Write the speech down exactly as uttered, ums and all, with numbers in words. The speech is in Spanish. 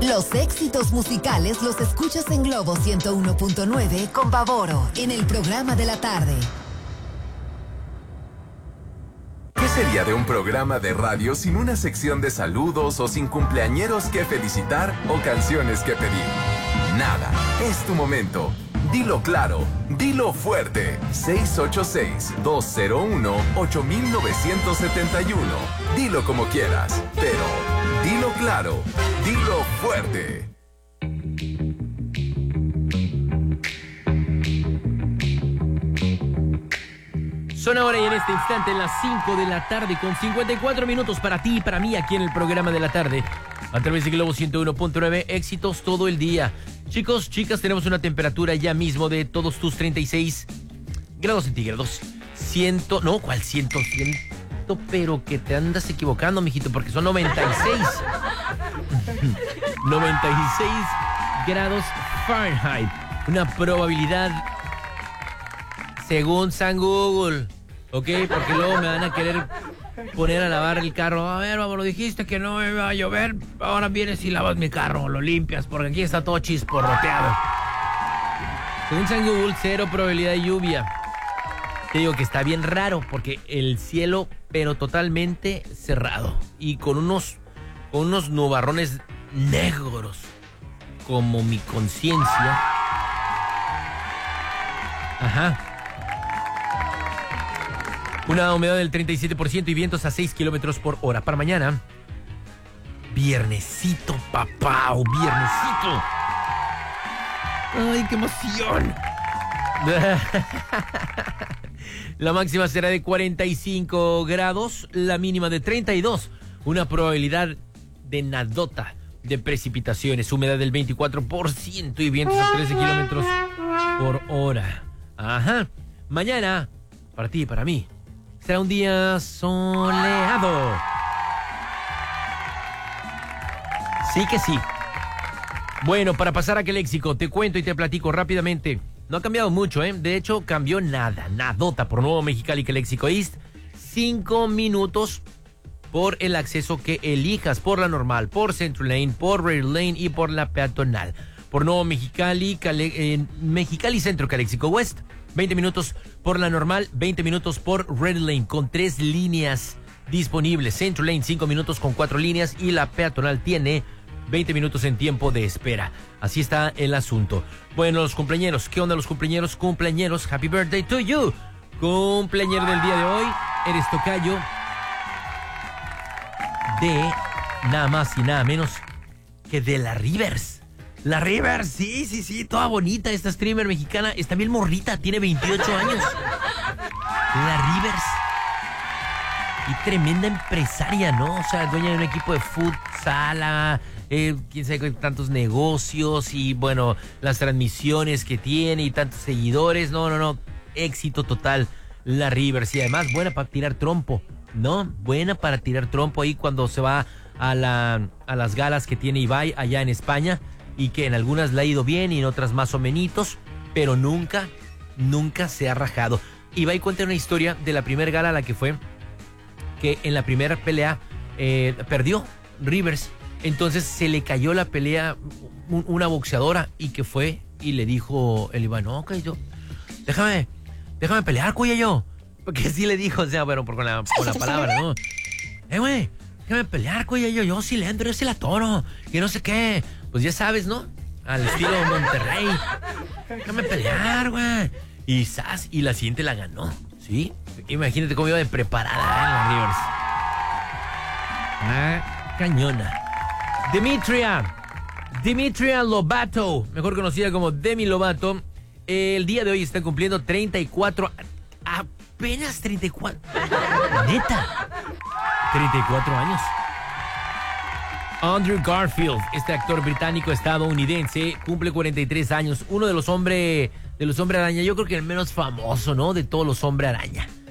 Los éxitos musicales los escuchas en Globo ciento uno punto nueve con Pavoro en el programa de la tarde. ¿Qué sería de un programa de radio sin una sección de saludos o sin cumpleañeros que felicitar o canciones que pedir? Nada, es tu momento. Dilo claro, dilo fuerte. seis ocho seis, dos cero uno, ocho nueve siete uno. Dilo como quieras, pero dilo claro, dilo fuerte. Son ahora y en este instante las cinco de la tarde con cincuenta y cuatro minutos para ti y para mí aquí en el programa de la tarde. A través de Globo ciento uno punto nueve, éxitos todo el día. Chicos, chicas, tenemos una temperatura ya mismo de todos tus treinta y seis grados centígrados. Ciento, no, ¿cuál ciento? Ciento, pero que te andas equivocando, mijito, porque son noventa y seis. noventa y seis grados Fahrenheit. Una probabilidad, según San Google, ¿ok? Porque luego me van a querer poner a lavar el carro. A ver, vamos, lo dijiste que no iba a llover. Ahora vienes y lavas mi carro, lo limpias, porque aquí está todo chisporroteado. Según San Google, cero probabilidad de lluvia. Te digo que está bien raro, porque el cielo, pero totalmente cerrado. Y con unos, con unos nubarrones negros, como mi conciencia. Ajá. Una humedad del treinta y siete por ciento y vientos a seis kilómetros por hora. Para mañana, viernesito, papá, o viernesito. ¡Ay, qué emoción! La máxima será de cuarenta y cinco grados, la mínima de treinta y dos. Una probabilidad de nadota de precipitaciones, humedad del veinticuatro por ciento y vientos a trece kilómetros por hora. Ajá. Mañana, para ti y para mí, será un día soleado. Sí que sí. Bueno, para pasar a aquel léxico, te cuento y te platico rápidamente. No ha cambiado mucho, ¿eh? De hecho, cambió nada, nadota por Nuevo Mexicali que Léxico East. Cinco minutos por el acceso que elijas, por la normal, por Central Lane, por Rail Lane y por la peatonal. Por Nuevo Mexicali, Cale, eh, Mexicali Centro, Calexico West. veinte minutos por la normal, veinte minutos por Red Lane, con tres líneas disponibles. Central Lane, cinco minutos con cuatro líneas, y la peatonal tiene veinte minutos en tiempo de espera. Así está el asunto. Bueno, los cumpleañeros, ¿qué onda los cumpleañeros? Cumpleañeros, happy birthday to you. Cumpleañero del día de hoy, eres tocayo de nada más y nada menos que de la Rivers. La Rivers, sí, sí, sí, toda bonita esta streamer mexicana. Está bien morrita, tiene veintiocho años. La Rivers. Y tremenda empresaria, ¿no? O sea, dueña de un equipo de futsal, eh, quién sabe, tantos negocios y, bueno, las transmisiones que tiene y tantos seguidores. No, no, no, éxito total, la Rivers. Y además buena para tirar trompo, ¿no? Buena para tirar trompo ahí cuando se va a, la, a las galas que tiene Ibai allá en España. Y que en algunas le ha ido bien y en otras más o menitos, pero nunca, nunca se ha rajado. Ibai cuenta una historia de la primera gala a la que fue, que en la primera pelea eh, perdió Rivers. Entonces se le cayó la pelea un, una boxeadora y que fue y le dijo el Ibai, no, que yo, déjame, déjame pelear, cuya yo. Porque así le dijo, o sea, bueno, por con la, con la palabra, ¿no? Eh, güey, déjame pelear, cuya yo, yo sí le entro, yo sí la toro, y no sé qué. Pues ya sabes, ¿no? Al estilo Monterrey. Déjame pelear, güey. Y ¡zas! Y la siguiente la ganó, ¿sí? Imagínate cómo iba de preparada, ¿eh? La Rivers. Ah, cañona. Demetria. Demetria Lovato, mejor conocida como Demi Lovato. El día de hoy está cumpliendo treinta y cuatro. Apenas treinta y cuatro. Neta. treinta y cuatro años. Andrew Garfield, este actor británico estadounidense, cumple cuarenta y tres años, uno de los hombres de los hombre araña, yo creo que el menos famoso, ¿no? De todos los hombre araña.